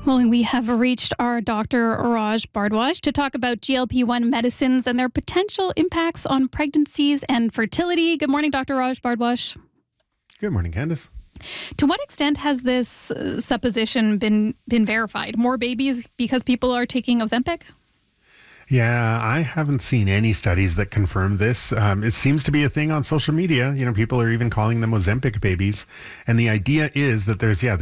Well, we have reached our Dr. Raj Bhardwaj to talk about GLP-1 medicines and their potential impacts on pregnancies and fertility. Good morning, Dr. Raj Bhardwaj. Good morning, Candace. To what extent has this supposition been verified? More babies because people are taking Ozempic? Yeah, I haven't seen any studies that confirm this. It seems to be a thing on social media. People are even calling them Ozempic babies. And the idea is that there's